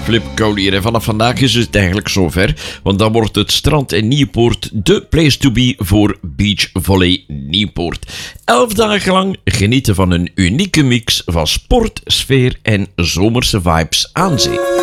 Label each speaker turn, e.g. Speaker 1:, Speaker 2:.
Speaker 1: Flip Cole hier en vanaf vandaag is het eigenlijk zover, want dan wordt het strand in Nieuwpoort de place to be voor Beach Volley Nieuwpoort. 11 dagen lang genieten van een unieke mix van sport, sfeer en zomerse vibes aan zee.